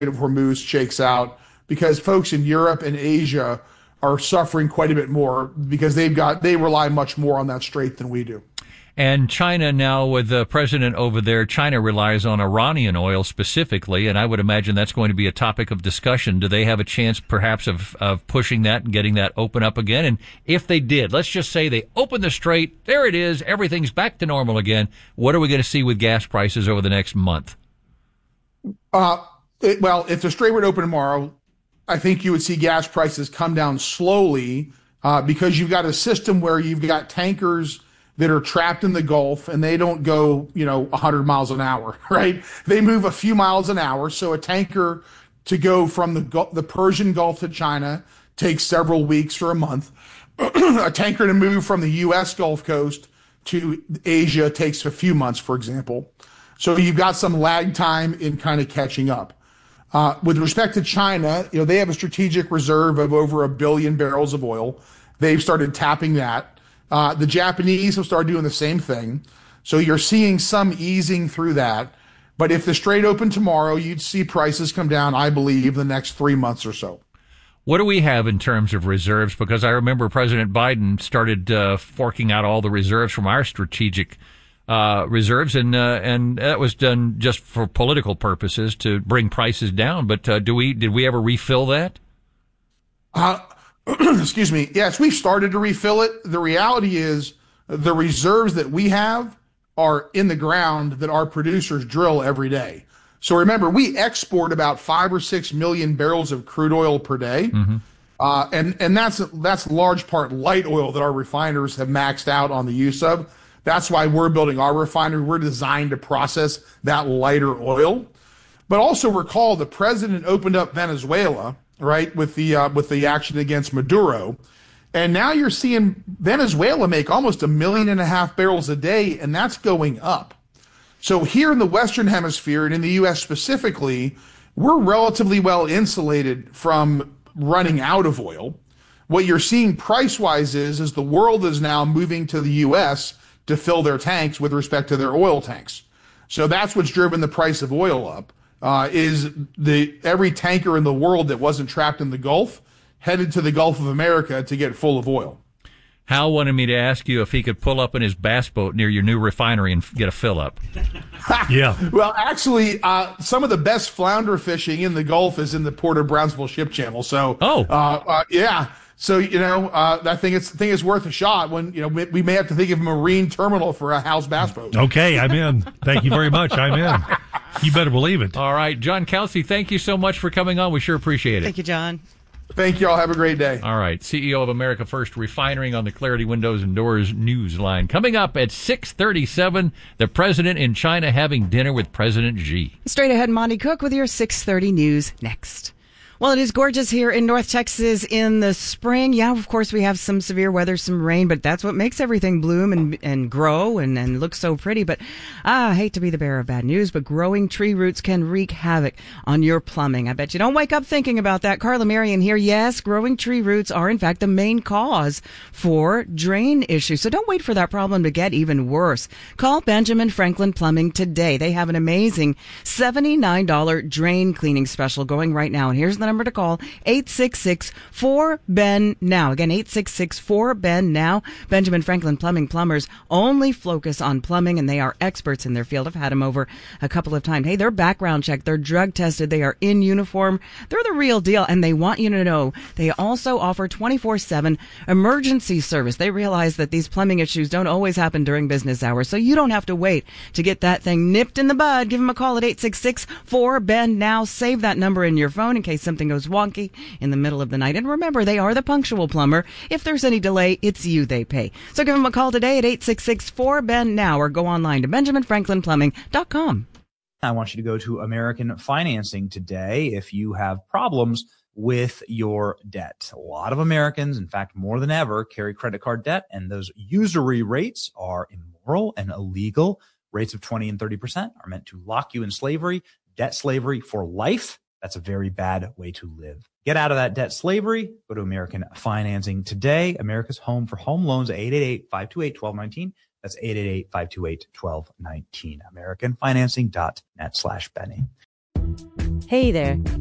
of Hormuz shakes out, because folks in Europe and Asia are suffering quite a bit more because they rely much more on that strait than we do. And China now, with the president over there, China relies on Iranian oil specifically, and I would imagine that's going to be a topic of discussion. Do they have a chance perhaps of pushing that and getting that open up again? And if they did, let's just say they open the strait, there it is, everything's back to normal again. What are we going to see with gas prices over the next month? Well, if the strait were to open tomorrow, I think you would see gas prices come down slowly because you've got a system where you've got tankers that are trapped in the Gulf, and they don't go, 100 miles an hour, right? They move a few miles an hour. So a tanker to go from the Persian Gulf to China takes several weeks or a month. A tanker to move from the U.S. Gulf Coast to Asia takes a few months, for example. So you've got some lag time in kind of catching up. With respect to China, they have a strategic reserve of over 1 billion barrels of oil. They've started tapping that. The Japanese have started doing the same thing. So you're seeing some easing through that. But if the strait opened tomorrow, you'd see prices come down, I believe, the next 3 months or so. What do we have in terms of reserves? Because I remember President Biden started forking out all the reserves from our strategic reserves, and that was done just for political purposes to bring prices down. But did we ever refill that? Excuse me. Yes, we've started to refill it. The reality is the reserves that we have are in the ground that our producers drill every day. So remember, we export about 5 or 6 million barrels of crude oil per day. Mm-hmm. And that's large part light oil that our refiners have maxed out on the use of. That's why we're building our refinery. We're designed to process that lighter oil. But also recall the president opened up Venezuela, right, with the action against Maduro. And now you're seeing Venezuela make almost 1.5 million barrels a day, and that's going up. So here in the Western Hemisphere and in the U.S. specifically, we're relatively well insulated from running out of oil. What you're seeing price-wise is the world is now moving to the U.S. to fill their tanks with respect to their oil tanks. So that's what's driven the price of oil up. Every tanker in the world that wasn't trapped in the Gulf headed to the Gulf of America to get full of oil. Hal wanted me to ask you if he could pull up in his bass boat near your new refinery and get a fill up. Yeah. Well, actually, some of the best flounder fishing in the Gulf is in the Port of Brownsville Ship Channel. So, yeah. So, I think it's worth a shot when, we may have to think of a marine terminal for a Hal's bass boat. Okay, I'm in. Thank you very much. I'm in. You better believe it. All right. John Kelsey, thank you so much for coming on. We sure appreciate it. Thank you, John. Thank you all. Have a great day. All right. CEO of America First Refinery on the Clarity Windows and Doors news line. Coming up at 6:37, the president in China having dinner with President Xi. Straight ahead, Monty Cook with your 6:30 news next. Well, it is gorgeous here in North Texas in the spring. Yeah, of course, we have some severe weather, some rain, but that's what makes everything bloom and grow and look so pretty. But I hate to be the bearer of bad news, but growing tree roots can wreak havoc on your plumbing. I bet you don't wake up thinking about that. Carla Marion here. Yes, growing tree roots are, in fact, the main cause for drain issues. So don't wait for that problem to get even worse. Call Benjamin Franklin Plumbing today. They have an amazing $79 drain cleaning special going right now. And here's the number to call, 866-4BEN-NOW. Again, 866-4BEN-NOW. Benjamin Franklin Plumbing plumbers only focus on plumbing, and they are experts in their field. I've had them over a couple of times. Hey, they're background checked. They're drug tested. They are in uniform. They're the real deal, and they want you to know they also offer 24/7 emergency service. They realize that these plumbing issues don't always happen during business hours, so you don't have to wait to get that thing nipped in the bud. Give them a call at 866-4BEN-NOW. Save that number in your phone in case something goes wonky in the middle of the night. And remember, they are the punctual plumber. If there's any delay, it's you they pay. So give them a call today at 866-4BEN-NOW or go online to BenjaminFranklinPlumbing.com. I want you to go to American Financing today if you have problems with your debt. A lot of Americans, in fact, more than ever, carry credit card debt, and those usury rates are immoral and illegal. Rates of 20 and 30% are meant to lock you in slavery, debt slavery for life. That's a very bad way to live. Get out of that debt slavery. Go to American Financing today. America's home for home loans at 888-528-1219. That's 888-528-1219. AmericanFinancing.net/Benny. Hey there.